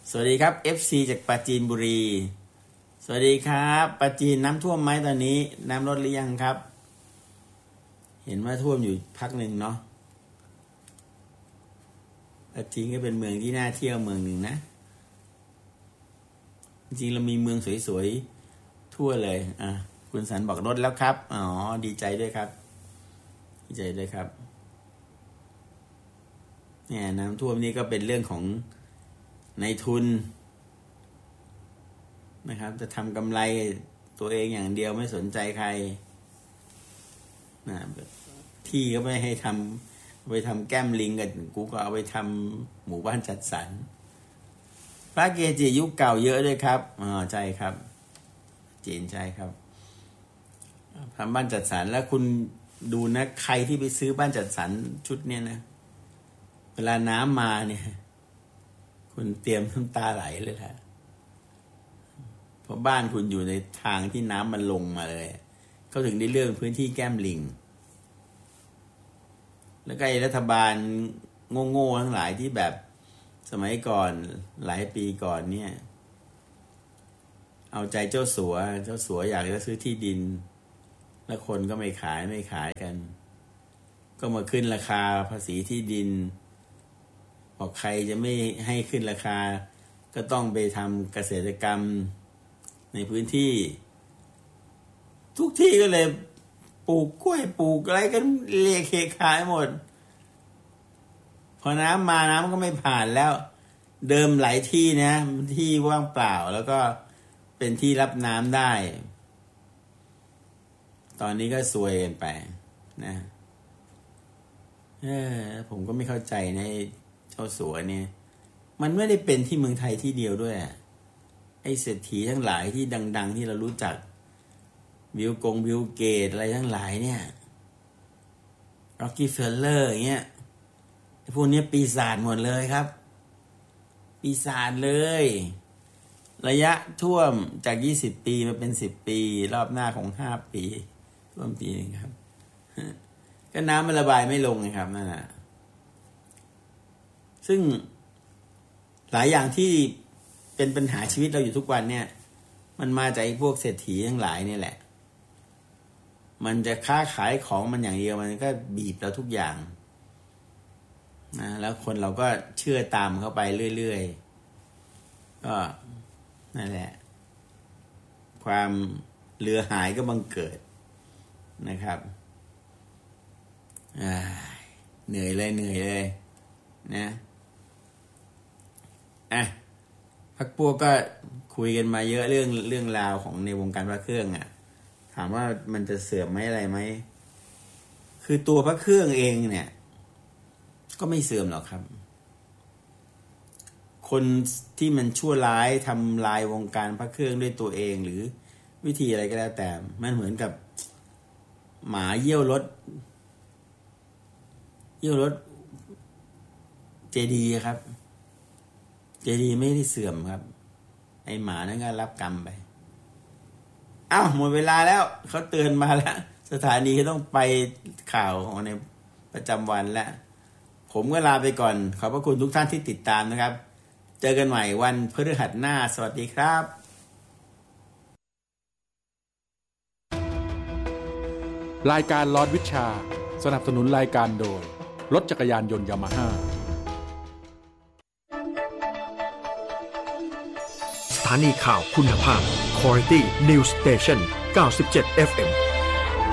สวัสดีครับ FC จากปราจีนบุรีสวัสดีครับปราจีนน้ำท่วมไหมตอนนี้น้ำลดหรือยังครับเห็นว่าท่วมอยู่พักหนึ่งเนาะปราจีนก็เป็นเมืองที่น่าเที่ยวเมืองหนึ่งนะจริงๆเรามีเมืองสวยๆทั่วเลยคุณสันบอกลดแล้วครับอ๋อดีใจด้วยครับดีใจด้วยครับเนี่ยน้ำท่วมนี่ก็เป็นเรื่องของนายทุนนะครับจะทำกำไรตัวเองอย่างเดียวไม่สนใจใครนะที่ก็ไม่ให้ทำไปทำแก้มลิงกันกูก็เอาไปทำหมู่บ้านจัดสรรพระเกจิยุคเก่าเยอะด้วยครับใช่ครับจีนใช่ครับทำบ้านจัดสรรแล้วคุณดูนะใครที่ไปซื้อบ้านจัดสรรชุดเนี้ยนะเวลาน้ำมาเนี่ยคุณเตรียมน้ำตาไหลเลยแหละเพราะบ้านคุณอยู่ในทางที่น้ำมันลงมาเลยเขาถึงได้เลือกพื้นที่แก้มลิงแล้วก็รัฐบาลโง่ๆทั้งหลายที่แบบสมัยก่อนหลายปีก่อนเนี่ยเอาใจเจ้าสัวอยากจะซื้อที่ดินแล้วคนก็ไม่ขายกันก็มาขึ้นราคาภาษีที่ดินบอกใครจะไม่ให้ขึ้นราคาก็ต้องไปทำเกษตรกรรมในพื้นที่ทุกที่ก็เลยปลูกกล้วยปลูกอะไรกันเละเทะขายหมดพอน้ำมาน้ำก็ไม่ผ่านแล้วเดิมหลายที่นะที่ว่างเปล่าแล้วก็เป็นที่รับน้ำได้ตอนนี้ก็ซวยกันไปนะผมก็ไม่เข้าใจในเจ้าสัวเนี่ยมันไม่ได้เป็นที่เมืองไทยที่เดียวด้วยไอ้เศรษฐีทั้งหลายที่ดังๆที่เรารู้จักบิลเกตอะไรทั้งหลายเนี่ยร็อกกี้เฟลเลอร์อย่างเงี้ยพวกนี้ปีศาจหมดเลยครับปีศาจเลยระยะท่วมจาก20ปีมาเป็น10ปีรอบหน้าของ5ปีท่วมปีนึงครับก็น้ำมันระบายไม่ลงไงครับนั่นน่ะซึ่งหลายอย่างที่เป็นปัญหาชีวิตเราอยู่ทุกวันเนี่ยมันมาจากพวกเศรษฐีทั้งหลายนี่แหละมันจะค้าขายของมันอย่างเดียวมันก็บีบเราทุกอย่างนะแล้วคนเราก็เชื่อตามเข้าไปเรื่อยๆก็นั่นแหละความเหลือหายก็บังเกิดนะครับเหนื่อยเลยนะพักพวกก็คุยกันมาเยอะเรื่องราวของในวงการพระเครื่องถามว่ามันจะเสื่อมไหมอะไรไหมคือตัวพระเครื่องเองเนี่ยก็ไม่เสื่อมหรอกครับคนที่มันชั่วร้ายทำลายวงการพระเครื่องด้วยตัวเองหรือวิธีอะไรก็แล้วแต่มันเหมือนกับหมาเยี่ยวรถเจดีย์ครับเจดีย์ไม่ได้เสื่อมครับไอหมานั่นก็รับกรรมไปหมดเวลาแล้วเขาเตือนมาแล้วสถานีเขาต้องไปข่าวของในประจำวันแล้วผมก็ลาไปก่อนขอบพระคุณทุกท่านที่ติดตามนะครับเจอกันใหม่วันพฤหัสหน้าสวัสดีครับรายการลอดวิชาสนับสนุนรายการโดยรถจักรยานยนต์ยามาฮ่าสถานีข่าวคุณภาพ Quality News Station 97 FM